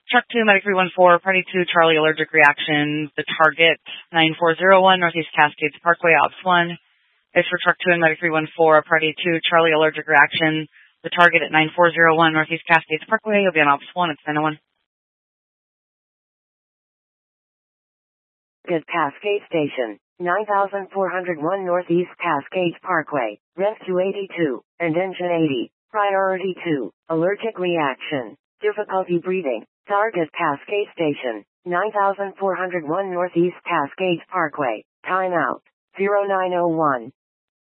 Truck 2, Medic 314, Party 2, Charlie allergic reaction. The target, 9401 Northeast Cascades Parkway, Ops 1. Is for Truck 2 and Medic 314, Party 2, Charlie allergic reaction. The target at 9401 Northeast Cascades Parkway. You'll be on Ops 1. It's 901. Good Cascade Station, 9401 Northeast Cascades Parkway, Rent 282, and Engine 80, Priority 2, Allergic Reaction, Difficulty Breathing, Target Cascade Station, 9401 Northeast Cascades Parkway, Timeout, 0901.